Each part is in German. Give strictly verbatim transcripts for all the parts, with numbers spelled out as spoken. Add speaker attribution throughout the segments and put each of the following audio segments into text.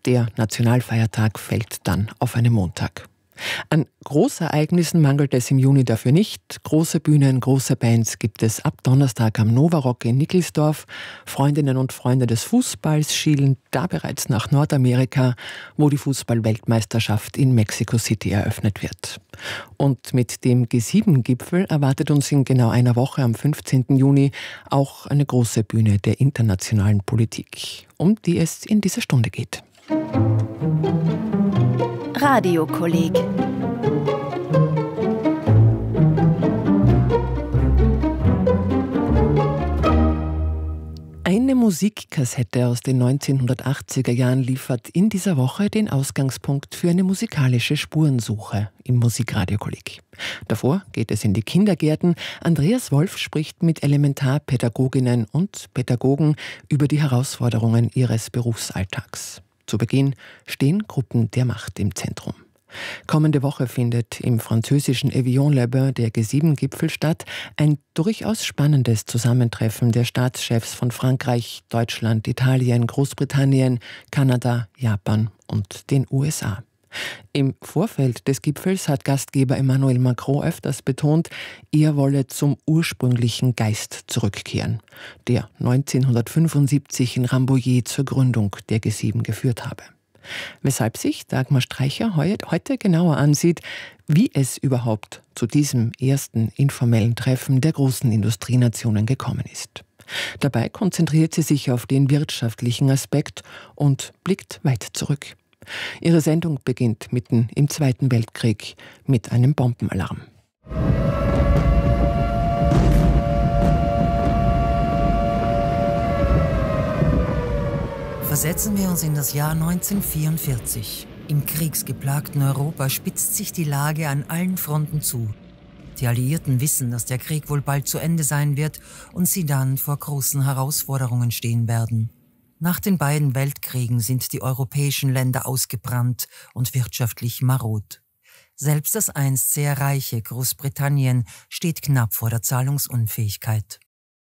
Speaker 1: Der Nationalfeiertag fällt dann auf einen Montag. An Großereignissen mangelt es im Juni dafür nicht. Große Bühnen, große Bands gibt es ab Donnerstag am Novarock in Nickelsdorf. Freundinnen und Freunde des Fußballs schielen da bereits nach Nordamerika, wo die Fußball-Weltmeisterschaft in Mexico City eröffnet wird. Und mit dem G sieben Gipfel erwartet uns in genau einer Woche am fünfzehnten Juni auch eine große Bühne der internationalen Politik, um die es in dieser Stunde geht.
Speaker 2: Radiokolleg.
Speaker 1: Eine Musikkassette aus den neunzehnhundertachtziger Jahren liefert in dieser Woche den Ausgangspunkt für eine musikalische Spurensuche im Musikradiokolleg. Davor geht es in die Kindergärten. Andreas Wolf spricht mit Elementarpädagoginnen und Pädagogen über die Herausforderungen ihres Berufsalltags. Zu Beginn stehen Gruppen der Macht im Zentrum. Kommende Woche findet im französischen Evian-les-Bains der G sieben Gipfel statt. Ein durchaus spannendes Zusammentreffen der Staatschefs von Frankreich, Deutschland, Italien, Großbritannien, Kanada, Japan und den U S A. Im Vorfeld des Gipfels hat Gastgeber Emmanuel Macron öfters betont, er wolle zum ursprünglichen Geist zurückkehren, der neunzehnhundertfünfundsiebzig in Rambouillet zur Gründung der G sieben geführt habe. Weshalb sich Dagmar Streicher heute genauer ansieht, wie es überhaupt zu diesem ersten informellen Treffen der großen Industrienationen gekommen ist. Dabei konzentriert sie sich auf den wirtschaftlichen Aspekt und blickt weit zurück. Ihre Sendung beginnt mitten im Zweiten Weltkrieg mit einem Bombenalarm.
Speaker 3: Versetzen wir uns in das Jahr neunzehnhundertvierundvierzig. Im kriegsgeplagten Europa spitzt sich die Lage an allen Fronten zu. Die Alliierten wissen, dass der Krieg wohl bald zu Ende sein wird und sie dann vor großen Herausforderungen stehen werden. Nach den beiden Weltkriegen sind die europäischen Länder ausgebrannt und wirtschaftlich marod. Selbst das einst sehr reiche Großbritannien steht knapp vor der Zahlungsunfähigkeit.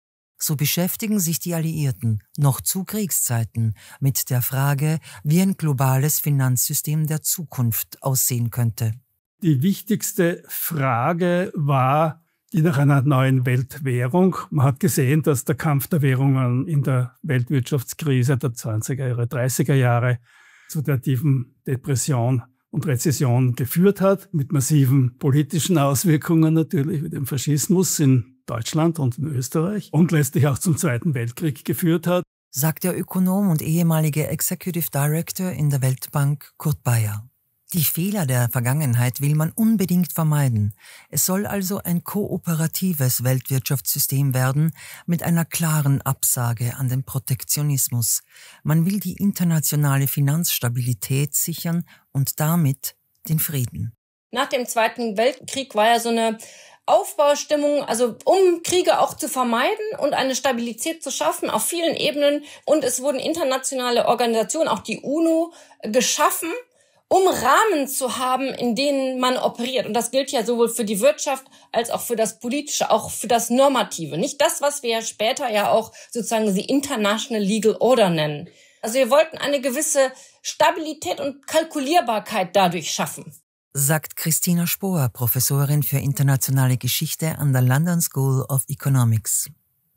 Speaker 3: So beschäftigen sich die Alliierten noch zu Kriegszeiten mit der Frage, wie ein globales Finanzsystem der Zukunft aussehen könnte.
Speaker 4: Die wichtigste Frage war die nach einer neuen Weltwährung. Man hat gesehen, dass der Kampf der Währungen in der Weltwirtschaftskrise der zwanziger Jahre, dreißiger Jahre zu der tiefen Depression und Rezession geführt hat, mit massiven politischen Auswirkungen natürlich, wie dem Faschismus in Deutschland und in Österreich und letztlich auch zum Zweiten Weltkrieg geführt hat,
Speaker 3: sagt der Ökonom und ehemalige Executive Director in der Weltbank Kurt Bayer. Die Fehler der Vergangenheit will man unbedingt vermeiden. Es soll also ein kooperatives Weltwirtschaftssystem werden mit einer klaren Absage an den Protektionismus. Man will die internationale Finanzstabilität sichern und damit den Frieden.
Speaker 5: Nach dem Zweiten Weltkrieg war ja so eine Aufbaustimmung, also um Kriege auch zu vermeiden und eine Stabilität zu schaffen auf vielen Ebenen. Und es wurden internationale Organisationen, auch die UNO, geschaffen, um Rahmen zu haben, in denen man operiert. Und das gilt ja sowohl für die Wirtschaft als auch für das Politische, auch für das Normative. Nicht das, was wir ja später ja auch sozusagen die International Legal Order nennen. Also wir wollten eine gewisse Stabilität und Kalkulierbarkeit dadurch schaffen.
Speaker 3: Sagt Christina Spohr, Professorin für internationale Geschichte an der London School of Economics.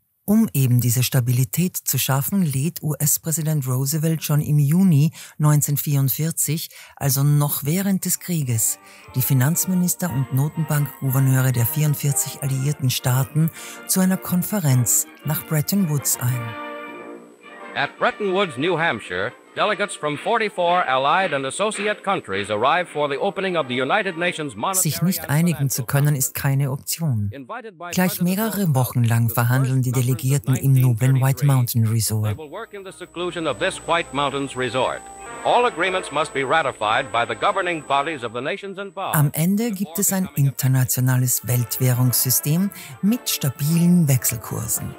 Speaker 3: Um eben diese Stabilität zu schaffen, lädt U S-Präsident Roosevelt schon im Juni neunzehnhundertvierundvierzig, also noch während des Krieges, die Finanzminister und Notenbankgouverneure der vierundvierzig alliierten Staaten zu einer Konferenz nach Bretton Woods ein.
Speaker 6: At Bretton Woods, New Hampshire, delegates from forty-four allied and associate countries arrive for the opening of the United Nations Monetary.
Speaker 3: Sich nicht einigen zu können, ist keine Option. Gleich mehrere Wochen lang verhandeln die Delegierten im noblen White Mountain Resort.
Speaker 6: They will work in the seclusion of this White Mountains Resort. All agreements must be ratified by the governing bodies of the nations involved.
Speaker 3: Am Ende gibt es ein internationales Weltwährungssystem mit stabilen Wechselkursen.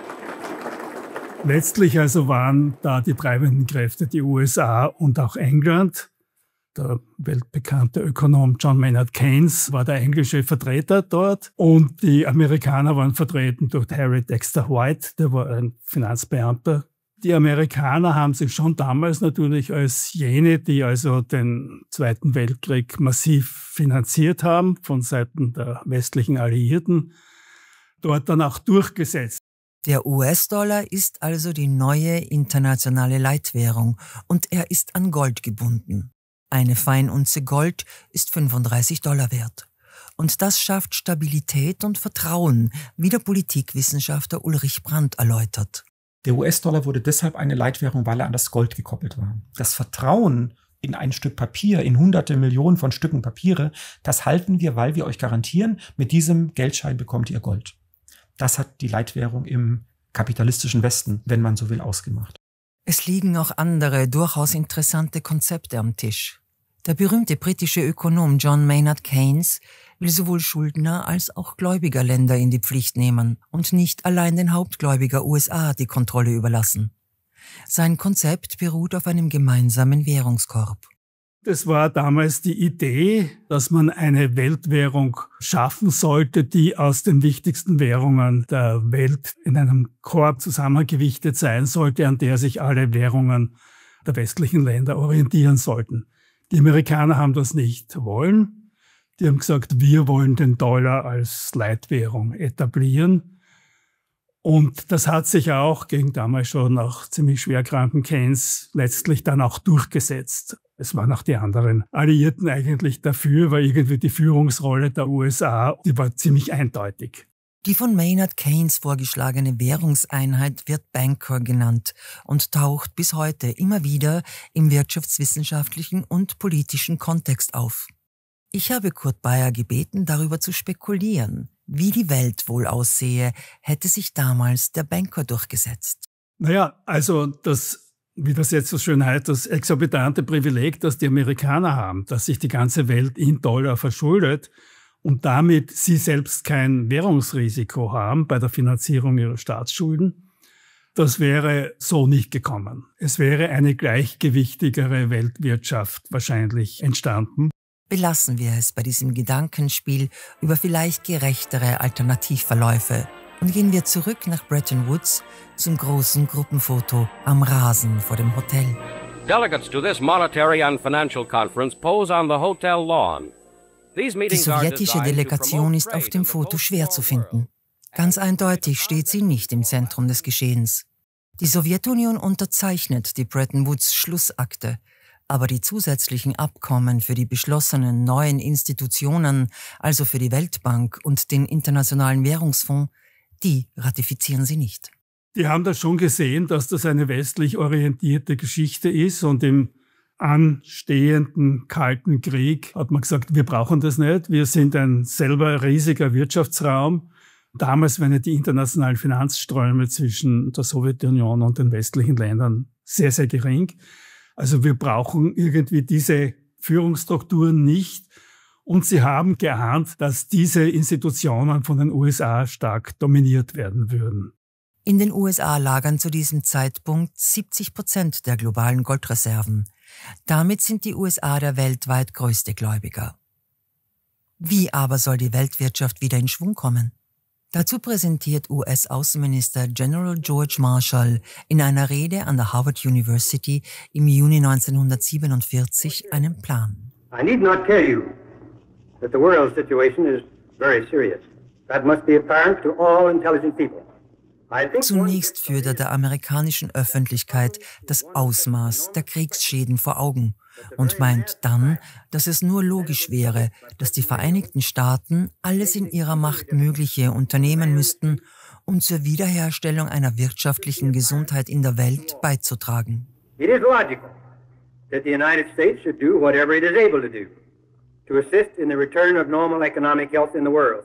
Speaker 4: Letztlich also waren da die treibenden Kräfte die U S A und auch England. Der weltbekannte Ökonom John Maynard Keynes war der englische Vertreter dort und die Amerikaner waren vertreten durch Harry Dexter White, der war ein Finanzbeamter Die Amerikaner haben sich schon damals natürlich als jene, die also den Zweiten Weltkrieg massiv finanziert haben, von Seiten der westlichen Alliierten, dort dann auch durchgesetzt.
Speaker 3: Der U S-Dollar ist also die neue internationale Leitwährung und er ist an Gold gebunden. Eine Feinunze Gold ist fünfunddreißig Dollar wert. Und das schafft Stabilität und Vertrauen, wie der Politikwissenschaftler Ulrich Brandt erläutert.
Speaker 7: Der U S-Dollar wurde deshalb eine Leitwährung, weil er an das Gold gekoppelt war. Das Vertrauen in ein Stück Papier, in hunderte Millionen von Stücken Papiere, das halten wir, weil wir euch garantieren, mit diesem Geldschein bekommt ihr Gold. Das hat die Leitwährung im kapitalistischen Westen, wenn man so will, ausgemacht.
Speaker 3: Es liegen auch andere, durchaus interessante Konzepte am Tisch. Der berühmte britische Ökonom John Maynard Keynes will sowohl Schuldner als auch Gläubigerländer in die Pflicht nehmen und nicht allein den Hauptgläubiger U S A die Kontrolle überlassen. Sein Konzept beruht auf einem gemeinsamen Währungskorb.
Speaker 4: Das war damals die Idee, dass man eine Weltwährung schaffen sollte, die aus den wichtigsten Währungen der Welt in einem Korb zusammengewichtet sein sollte, an der sich alle Währungen der westlichen Länder orientieren sollten. Die Amerikaner haben das nicht wollen. Die haben gesagt, wir wollen den Dollar als Leitwährung etablieren. Und das hat sich auch gegen damals schon auch ziemlich schwerkranken Keynes letztlich dann auch durchgesetzt. Es waren auch die anderen Alliierten eigentlich dafür, weil irgendwie die Führungsrolle der U S A, die war ziemlich eindeutig.
Speaker 3: Die von Maynard Keynes vorgeschlagene Währungseinheit wird Bancor genannt und taucht bis heute immer wieder im wirtschaftswissenschaftlichen und politischen Kontext auf. Ich habe Kurt Bayer gebeten, darüber zu spekulieren, wie die Welt wohl aussehe, hätte sich damals der Bancor durchgesetzt.
Speaker 4: Naja, also das, wie das jetzt so schön heißt, das exorbitante Privileg, das die Amerikaner haben, dass sich die ganze Welt in Dollar verschuldet und damit sie selbst kein Währungsrisiko haben bei der Finanzierung ihrer Staatsschulden, das wäre so nicht gekommen. Es wäre eine gleichgewichtigere Weltwirtschaft wahrscheinlich entstanden.
Speaker 3: Belassen wir es bei diesem Gedankenspiel über vielleicht gerechtere Alternativverläufe und gehen wir zurück nach Bretton Woods zum großen Gruppenfoto am Rasen vor dem Hotel.
Speaker 6: Delegates to this monetary and financial conference pose on the hotel lawn.
Speaker 3: Die sowjetische Delegation ist auf dem Foto schwer zu finden. Ganz eindeutig steht sie nicht im Zentrum des Geschehens. Die Sowjetunion unterzeichnet die Bretton Woods Schlussakte, aber die zusätzlichen Abkommen für die beschlossenen neuen Institutionen, also für die Weltbank und den Internationalen Währungsfonds, die ratifizieren sie nicht.
Speaker 4: Die haben das schon gesehen, dass das eine westlich orientierte Geschichte ist und im anstehenden Kalten Krieg hat man gesagt, wir brauchen das nicht. Wir sind ein selber riesiger Wirtschaftsraum. Damals waren ja die internationalen Finanzströme zwischen der Sowjetunion und den westlichen Ländern sehr, sehr gering. Also wir brauchen irgendwie diese Führungsstrukturen nicht. Und sie haben geahnt, dass diese Institutionen von den U S A stark dominiert werden würden.
Speaker 3: In den U S A lagern zu diesem Zeitpunkt siebzig Prozent der globalen Goldreserven. Damit sind die U S A der weltweit größte Gläubiger. Wie aber soll die Weltwirtschaft wieder in Schwung kommen? Dazu präsentiert U S-Außenminister General George Marshall in einer Rede an der Harvard University im Juni neunzehnhundertsiebenundvierzig einen Plan.
Speaker 8: I need not tell you that the world situation is very serious. That must be apparent to all intelligent people.
Speaker 3: Zunächst führt er der amerikanischen Öffentlichkeit das Ausmaß der Kriegsschäden vor Augen und meint dann, dass es nur logisch wäre, dass die Vereinigten Staaten alles in ihrer Macht Mögliche unternehmen müssten, um zur Wiederherstellung einer wirtschaftlichen Gesundheit in der Welt beizutragen.
Speaker 8: It is logical that the United States should do whatever it is able to do to assist in the return of normal economic health in the world.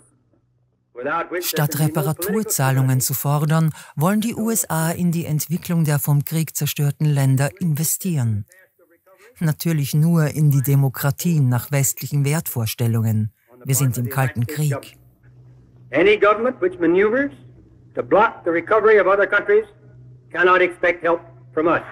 Speaker 3: Statt Reparaturzahlungen zu fordern, wollen die U S A in die Entwicklung der vom Krieg zerstörten Länder investieren. Natürlich nur in die Demokratien nach westlichen Wertvorstellungen. Wir sind im Kalten Krieg.
Speaker 8: Any government which maneuvers to block the recovery of other countries cannot expect help from us.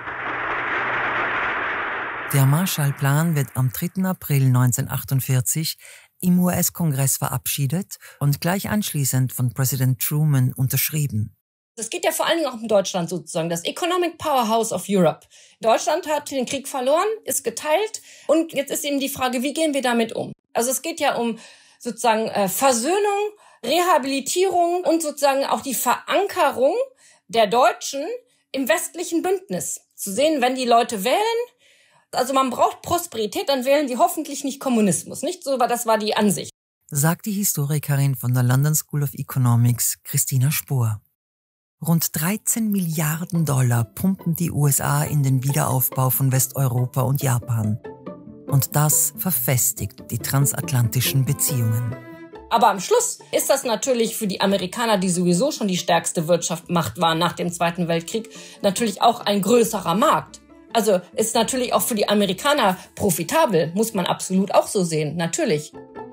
Speaker 3: Der Marshallplan wird am dritten April neunzehnhundertachtundvierzig im U S-Kongress verabschiedet und gleich anschließend von Präsident Truman unterschrieben.
Speaker 5: Das geht ja vor allen Dingen auch um Deutschland sozusagen, das Economic Powerhouse of Europe. Deutschland hat den Krieg verloren, ist geteilt und jetzt ist eben die Frage, wie gehen wir damit um? Also es geht ja um sozusagen äh, Versöhnung, Rehabilitierung und sozusagen auch die Verankerung der Deutschen im westlichen Bündnis. Zu sehen, wenn die Leute wählen, also man braucht Prosperität, dann wählen die hoffentlich nicht Kommunismus. Nicht so, aber das war die Ansicht.
Speaker 3: Sagt die Historikerin von der London School of Economics, Christina Spohr. Rund dreizehn Milliarden Dollar pumpen die U S A in den Wiederaufbau von Westeuropa und Japan. Und das verfestigt die transatlantischen Beziehungen.
Speaker 5: Aber am Schluss ist das natürlich für die Amerikaner, die sowieso schon die stärkste Wirtschaftsmacht waren nach dem Zweiten Weltkrieg, natürlich auch ein größerer Markt. Also ist natürlich auch für die Amerikaner profitabel, muss man absolut auch so sehen, natürlich.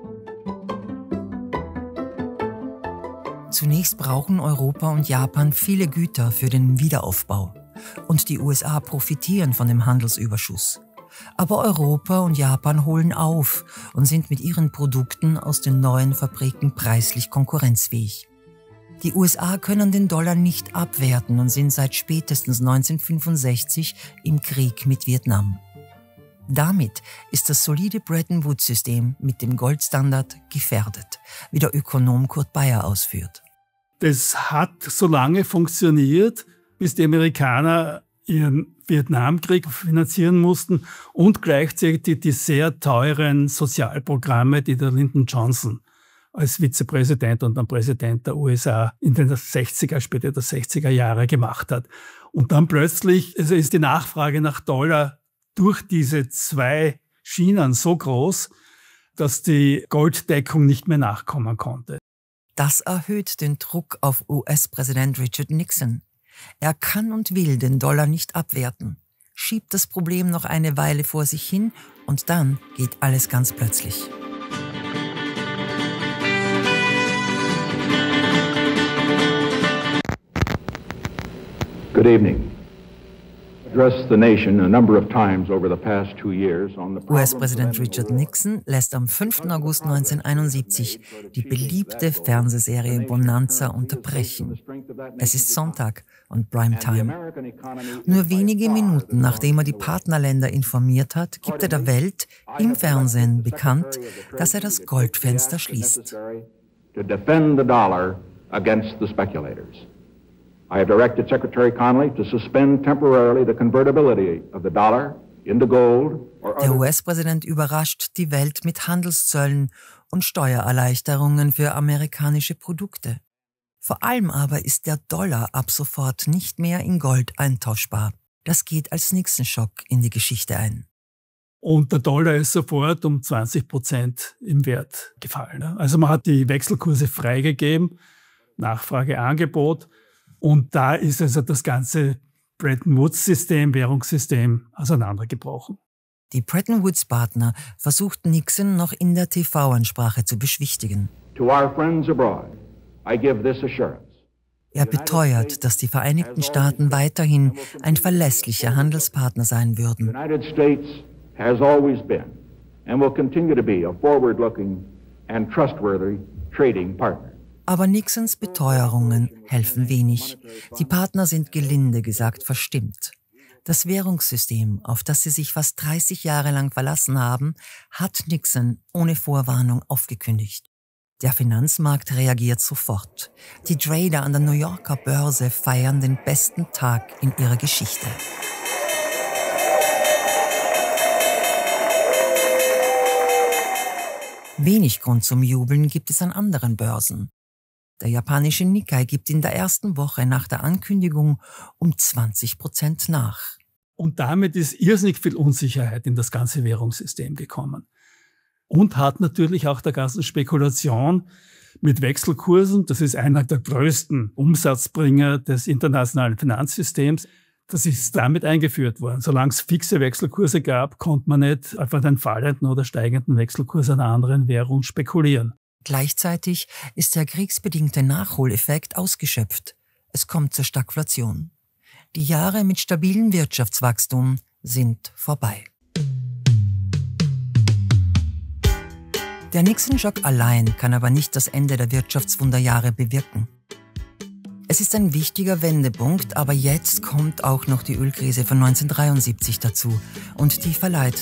Speaker 3: Zunächst brauchen Europa und Japan viele Güter für den Wiederaufbau. Und die U S A profitieren von dem Handelsüberschuss. Aber Europa und Japan holen auf und sind mit ihren Produkten aus den neuen Fabriken preislich konkurrenzfähig. Die U S A können den Dollar nicht abwerten und sind seit spätestens neunzehnhundertfünfundsechzig im Krieg mit Vietnam. Damit ist das solide Bretton-Woods-System mit dem Goldstandard gefährdet, wie der Ökonom Kurt Bayer ausführt.
Speaker 4: Das hat so lange funktioniert, bis die Amerikaner ihren Vietnamkrieg finanzieren mussten und gleichzeitig die sehr teuren Sozialprogramme, die der Lyndon Johnson als Vizepräsident und dann Präsident der U S A in den sechziger, später der sechziger Jahre gemacht hat. Und dann plötzlich also ist die Nachfrage nach Dollar durch diese zwei Schienen so groß, dass die Golddeckung nicht mehr nachkommen konnte.
Speaker 3: Das erhöht den Druck auf U S-Präsident Richard Nixon. Er kann und will den Dollar nicht abwerten, schiebt das Problem noch eine Weile vor sich hin und dann geht alles ganz plötzlich.
Speaker 9: Good evening.
Speaker 3: U S-Präsident Richard Nixon lässt am fünften August neunzehnhunderteinundsiebzig die beliebte Fernsehserie Bonanza unterbrechen. Es ist Sonntag und Primetime. Nur wenige Minuten nachdem er die Partnerländer informiert hat, gibt er der Welt im Fernsehen bekannt, dass er das Goldfenster schließt.
Speaker 9: To defend the dollar against the speculators. I have directed Secretary Connally to suspend temporarily the convertibility of the dollar into gold or
Speaker 3: Der U S-Präsident überrascht die Welt mit Handelszöllen und Steuererleichterungen für amerikanische Produkte. Vor allem aber ist der Dollar ab sofort nicht mehr in Gold eintauschbar. Das geht als Nixon-Schock in die Geschichte ein.
Speaker 4: Und der Dollar ist sofort um zwanzig Prozent im Wert gefallen. Also man hat die Wechselkurse freigegeben, Nachfrage, Angebot. Und da ist also das ganze Bretton-Woods-System, Währungssystem auseinandergebrochen.
Speaker 3: Die Bretton Woods-Partner versuchten Nixon noch in der T V-Ansprache zu beschwichtigen.
Speaker 9: To our friends abroad, I give this assurance.
Speaker 3: Er beteuert, dass die Vereinigten Staaten weiterhin ein verlässlicher Handelspartner sein würden.
Speaker 9: The United States has always been and will continue to be a forward-looking and trustworthy trading partner.
Speaker 3: Aber Nixons Beteuerungen helfen wenig. Die Partner sind gelinde gesagt verstimmt. Das Währungssystem, auf das sie sich fast dreißig Jahre lang verlassen haben, hat Nixon ohne Vorwarnung aufgekündigt. Der Finanzmarkt reagiert sofort. Die Trader an der New Yorker Börse feiern den besten Tag in ihrer Geschichte. Wenig Grund zum Jubeln gibt es an anderen Börsen. Der japanische Nikkei gibt in der ersten Woche nach der Ankündigung um zwanzig Prozent nach.
Speaker 4: Und damit ist irrsinnig viel Unsicherheit in das ganze Währungssystem gekommen. Und hat natürlich auch der ganzen Spekulation mit Wechselkursen, das ist einer der größten Umsatzbringer des internationalen Finanzsystems, das ist damit eingeführt worden. Solange es fixe Wechselkurse gab, konnte man nicht auf einen fallenden oder steigenden Wechselkurs einer anderen Währung spekulieren.
Speaker 3: Gleichzeitig ist der kriegsbedingte Nachholeffekt ausgeschöpft. Es kommt zur Stagflation. Die Jahre mit stabilem Wirtschaftswachstum sind vorbei. Der Nixon-Schock allein kann aber nicht das Ende der Wirtschaftswunderjahre bewirken. Es ist ein wichtiger Wendepunkt, aber jetzt kommt auch noch die Ölkrise von neunzehnhundertdreiundsiebzig dazu und die verleiht